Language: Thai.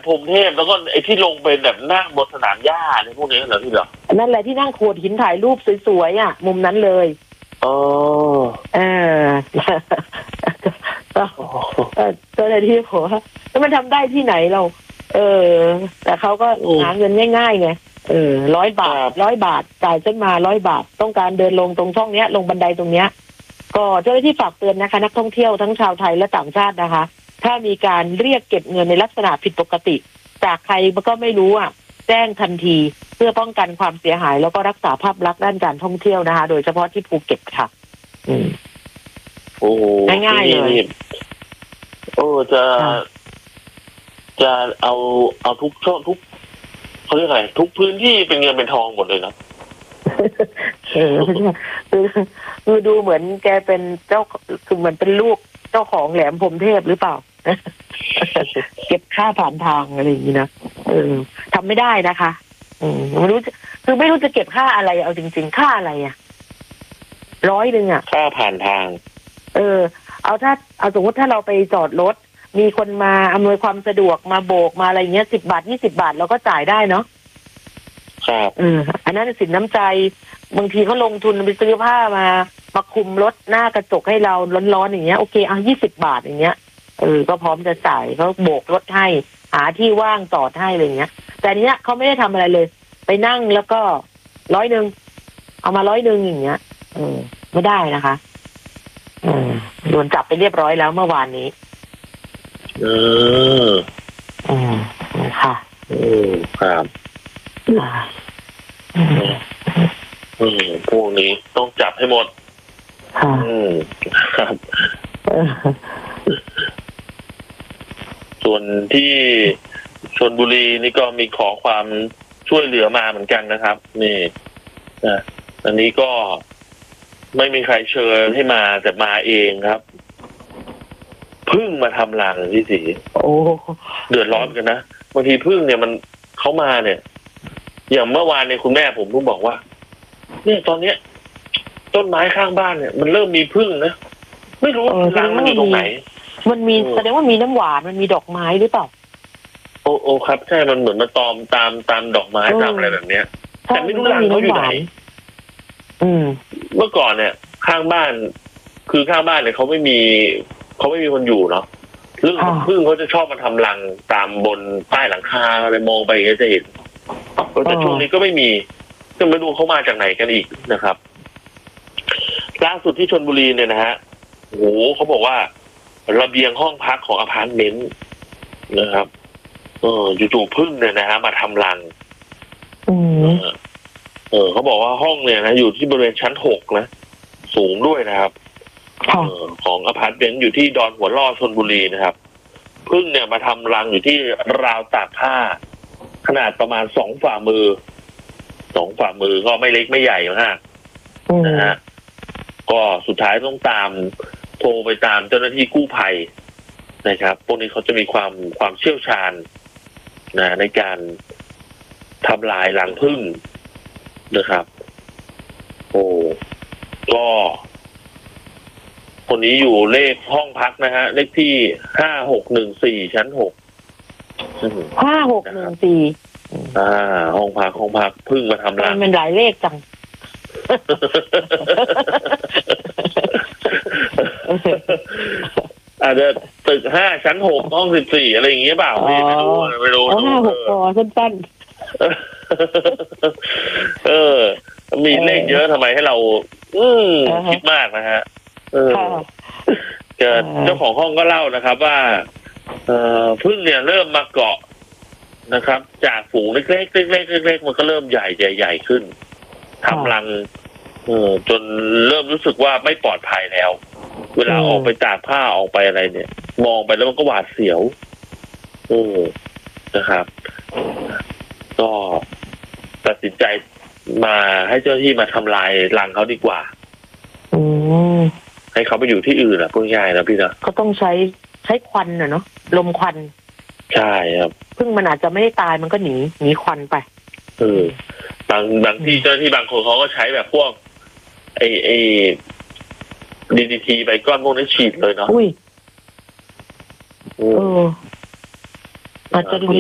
พรหมเทพแล้วก็ไอ้ที่ลงเป็นแบบนั่งบนสนามหญ้าเนี่ยพวกนี้เหรอพี่เหรอนั่นแหละที่นั่งโขดหินถ่ายรูปสวยๆอ่ะมุมนั้นเลยอ๋อก็เลยที่ผมว่าแล้วมันทำได้ที่ไหนเราแต่เขาก็หาเงินง่ายๆไง100 บาทจ่ายฉันมา100 บาทต้องการเดินลงตรงช่องเนี้ยลงบันไดตรงเนี้ยก็เจ้าหน้าที่ฝากเตือนนะคะนักท่องเที่ยวทั้งชาวไทยและต่างชาตินะคะถ้ามีการเรียกเก็บเงินในลักษณะผิดปกติจากใครมันก็ไม่รู้อ่ะแจ้งทันทีเพื่อป้องกันความเสียหายแล้วก็รักษาภาพลักษณ์ด้านการท่องเที่ยวนะคะโดยเฉพาะที่ภูเก็ตค่ะโอ้ง่ายๆเลยจะเอาทุกช่องทุกเขาเรียกอะไรทุกพื้นที่เป็นเงินเป็นทองหมดเลยนะคือดูเหมือนแกเป็นเจ้าคือเหมือนเป็นลูกเจ้าของแหลมพรหมเทพหรือเปล่าเก็บค่าผ่านทางอะไรอย่างนี้นะทำไม่ได้นะคะไม่รู้คือไม่รู้จะเก็บค่าอะไรเอาจริงๆค่าอะไรอ่ะ100อ่ะค่าผ่านทางเอาสมมติถ้าเราไปจอดรถมีคนมาอำนวยความสะดวกมาโบกมาอะไรเงี้ย10 บาท20 บาทเราก็จ่ายได้เนาะครับอันนั้นสินน้ำใจบางทีเขาลงทุนไปซื้อผ้ามาคุมรถหน้ากระจกให้เราร้อนๆอย่างเงี้ยโอเค20 บาทอย่างเงี้ยก็พร้อมจะจ่ายเขาโบกรถให้หาที่ว่างจอดให้อะไรเงี้ยแต่เนี้ยเขาไม่ได้ทำอะไรเลยไปนั่งแล้วก็100เอามา100อย่างเงี้ยไม่ได้นะคะโดนจับไปเรียบร้อยแล้วเมื่อวานนี้ค่ะครับพวกนี้ต้องจับให้หมดครับส่วนที่ชลบุรีนี่ก็มีขอความช่วยเหลือมาเหมือนกันนะครับนี่อันนี้ก็ไม่มีใครเชิญให้มาแต่มาเองครับพึ่งมาทำรังพี่ศรีเดือดร้อนกันนะบางทีพึ่งเนี่ยมันเข้ามาเนี่ยอย่างเมื่อวานเนี่ยคุณแม่ผมเพิ่งบอกว่าเนี่ยตอนเนี้ยต้นไม้ข้างบ้านเนี่ยมันเริ่มมีพึ่งนะไม่รู้รังมันอยู่ตรงไหนมันมีแสดงว่ามีน้ำหวานมันมีดอกไม้หรือเปล่าโอ้ครับใช่มันเหมือนมาตอมตามดอกไม้ตามอะไรแบบเนี้ยแต่ไม่รู้รังเขาอยู่ไหนเมื่อก่อนเนี่ยข้างบ้านคือข้างบ้านเนี่ยเขาไม่มีคนอยู่เนาะเรื่องพึ่งเขาจะชอบมาทำรังตามบนใต้หลังคาอะไรมองไปอย่างเงี้ยจะเห็นแต่ช่วงนี้ก็ไม่มีจะไม่รู้เขามาจากไหนกันอีกนะครับล่าสุดที่ชลบุรีเนี่ยนะฮะโอ้โหเขาบอกว่าระเบียงห้องพักของอพาร์ตเมนต์นะครับจู่ๆพึ่งเนี่ยนะฮะมาทำรังเขาบอกว่าห้องเนี่ยนะอยู่ที่บริเวณชั้น6นะสูงด้วยนะครับของอพาร์ตเมนต์อยู่ที่ดอนหัวล่อชลบุรีนะครับพึ่งเนี่ยมาทำรังอยู่ที่ราวตากผ้าขนาดประมาณ2 ฝ่ามือก็ไม่เล็กไม่ใหญ่มากนะฮะก็สุดท้ายต้องโทรไปตามเจ้าหน้าที่กู้ภัยนะครับพวกนี้เขาจะมีความเชี่ยวชาญนะในการทำลายรังผึ้งนะครับก็คนนี้อยู่เลขห้องพักนะฮะเลขที่5614ชั้น6 5614 ห้องพักพึ่งมาทำรังมันหลายเลขจังอาจจะตึก5ชั้น6ห้อง14อะไรอย่างเงี้ยเปล่าไม่รู้ 5-6พอสั้นๆมีเลขเยอะทำไมให้เราคิดมากนะฮะเจ้าของห้องก็เล่านะครับว่าพึ่งเนี่ยเริ่มมาเกาะนะครับจากฝูงเล็กๆมันก็เริ่มใหญ่ขึ้นทำรังจนเริ่มรู้สึกว่าไม่ปลอดภัยแล้วเวลาออกไปตากผ้าออกไปอะไรเนี่ยมองไปแล้วมันก็หวาดเสียวนะครับก็ตัดสินใจมาให้เจ้าหน้าที่มาทำลายรังเขาดีกว่าให้เขาไปอยู่ที่อื่นพูดง่ายๆนะพี่นะก็ต้องใช้ควันเนาะลมควันใช่ครับพึ่งมันอาจจะไม่ได้ตายมันก็หนีควันไปบางที่เจ้าหน้าที่บางคนเขาก็ใช้แบบพวกไอ้ DDT ไปก้อนพวกนี้ฉีดเลยเนาะอาจจะ